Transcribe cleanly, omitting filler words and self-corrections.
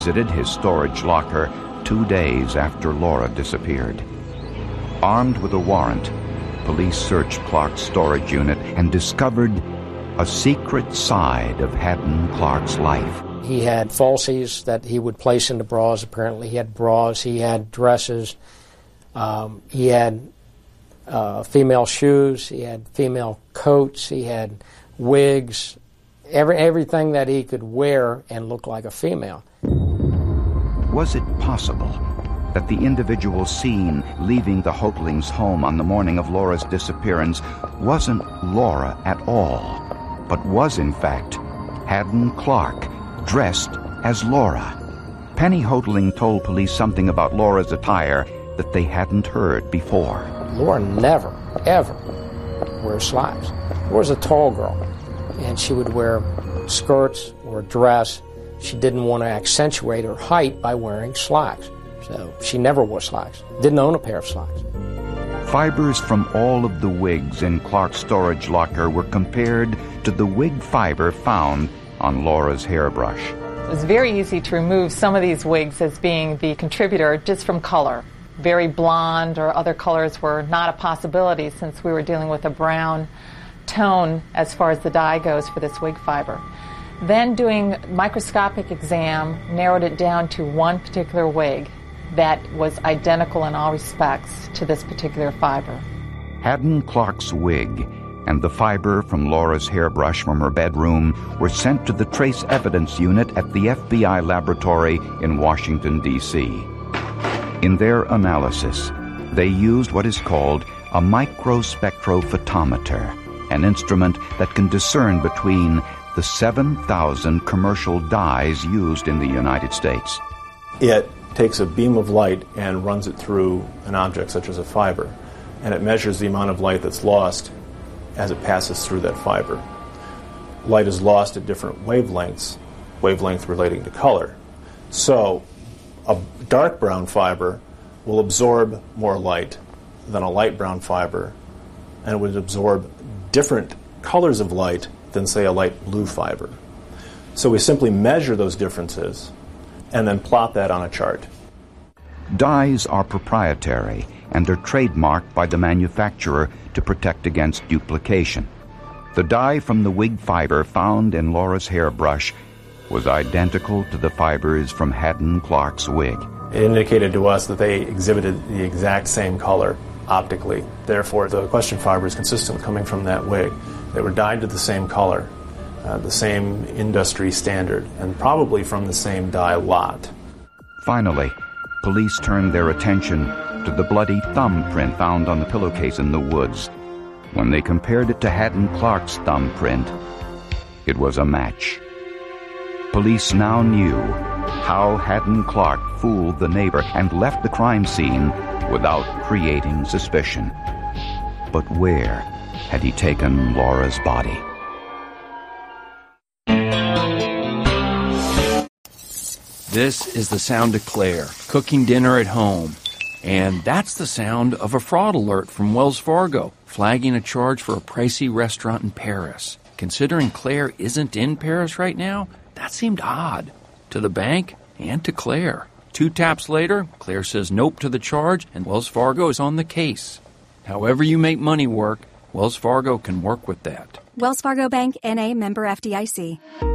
visited his storage locker 2 days after Laura disappeared. Armed with a warrant, police searched Clark's storage unit and discovered a secret side of Haddon Clark's life. He had falsies that he would place into bras. Apparently he had bras, he had dresses, he had female shoes, he had female coats, he had wigs, everything that he could wear and look like a female. Was it possible that the individual seen leaving the Hoaglings' home on the morning of Laura's disappearance wasn't Laura at all, but was in fact Haddon Clark, dressed as Laura? Penny Hoagling told police something about Laura's attire that they hadn't heard before. Laura never, ever wears slacks. Laura's a tall girl, and she would wear skirts or a dress. She didn't want to accentuate her height by wearing slacks. So she never wore slacks. Didn't own a pair of slacks. Fibers from all of the wigs in Clark's storage locker were compared to the wig fiber found on Laura's hairbrush. It was very easy to remove some of these wigs as being the contributor just from color. Very blonde or other colors were not a possibility since we were dealing with a brown tone as far as the dye goes for this wig fiber. Then doing microscopic exam narrowed it down to one particular wig that was identical in all respects to this particular fiber. Haddon Clark's wig and the fiber from Laura's hairbrush from her bedroom were sent to the Trace Evidence Unit at the FBI laboratory in Washington, D.C. In their analysis, they used what is called a microspectrophotometer, an instrument that can discern between the 7,000 commercial dyes used in the United States. It takes a beam of light and runs it through an object such as a fiber, and it measures the amount of light that's lost as it passes through that fiber. Light is lost at different wavelengths, wavelength relating to color. So a dark brown fiber will absorb more light than a light brown fiber, and would absorb different colors of light than, say, a light blue fiber. So we simply measure those differences and then plot that on a chart. Dyes are proprietary and are trademarked by the manufacturer to protect against duplication. The dye from the wig fiber found in Laura's hairbrush was identical to the fibers from Haddon Clark's wig. It indicated to us that they exhibited the exact same color optically. Therefore, the question fiber is consistent coming from that wig. They were dyed to the same color, the same industry standard, and probably from the same dye lot. Finally, police turned their attention to the bloody thumbprint found on the pillowcase in the woods. When they compared it to Haddon Clark's thumbprint, it was a match. Police now knew how Haddon Clark fooled the neighbor and left the crime scene without creating suspicion. But where had he taken Laura's body? This is the sound of Claire, cooking dinner at home. And that's the sound of a fraud alert from Wells Fargo, flagging a charge for a pricey restaurant in Paris. Considering Claire isn't in Paris right now, that seemed odd. To the bank and to Claire. 2 taps later, Claire says nope to the charge, and Wells Fargo is on the case. However you make money work, Wells Fargo can work with that. Wells Fargo Bank, N.A., member FDIC.